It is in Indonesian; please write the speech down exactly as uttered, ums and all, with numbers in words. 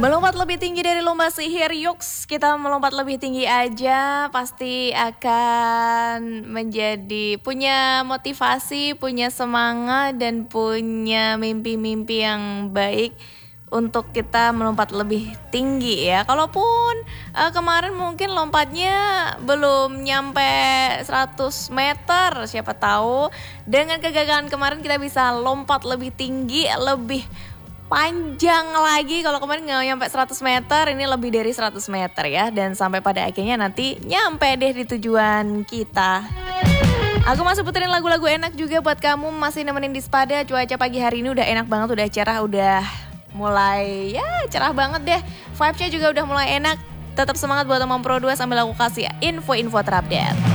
Melompat lebih tinggi dari lomba sihir, yuks kita melompat lebih tinggi aja. Pasti akan menjadi punya motivasi, punya semangat, dan punya mimpi-mimpi yang baik untuk kita melompat lebih tinggi ya. Kalaupun uh, kemarin mungkin lompatnya belum nyampe seratus meter, siapa tahu dengan kegagalan kemarin kita bisa lompat lebih tinggi, lebih panjang lagi. Kalau kemarin nggak nyampe seratus meter, ini lebih dari seratus meter ya. Dan sampai pada akhirnya nanti nyampe deh di tujuan kita. Aku masih puterin lagu-lagu enak juga buat kamu. Masih nemenin di Spada. Cuaca pagi hari ini udah enak banget, udah cerah, udah mulai ya cerah banget deh. Vibes-nya juga udah mulai enak. Tetap semangat buat teman Pro dua sambil aku kasih info-info terupdate.